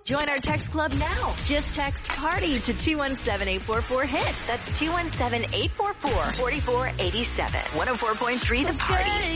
Join our text club now. Just text PARTY to 217-844-HIT. That's 217-844-4487. 104.3 The Party.